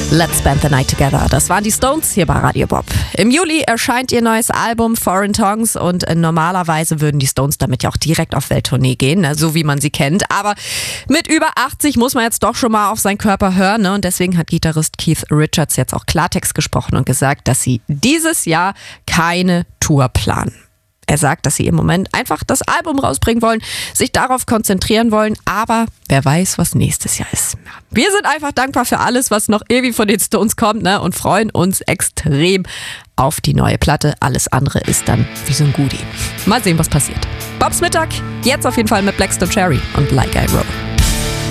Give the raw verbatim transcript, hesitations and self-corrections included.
Let's Spend the Night Together. Das waren die Stones hier bei Radio Bob. Im Juli erscheint ihr neues Album Foreign Tongues und normalerweise würden die Stones damit ja auch direkt auf Welttournee gehen, ne? So wie man sie kennt. Aber mit über achtzig muss man jetzt doch schon mal auf seinen Körper hören, ne? Und deswegen hat Gitarrist Keith Richards jetzt auch Klartext gesprochen und gesagt, dass sie dieses Jahr keine Tour planen. Er sagt, dass sie im Moment einfach das Album rausbringen wollen, sich darauf konzentrieren wollen, aber wer weiß, was nächstes Jahr ist. Wir sind einfach dankbar für alles, was noch irgendwie von den Stones kommt, ne, und freuen uns extrem auf die neue Platte. Alles andere ist dann wie so ein Goodie. Mal sehen, was passiert. Bobs Mittag, jetzt auf jeden Fall mit Blackstone Cherry und Like I Roll.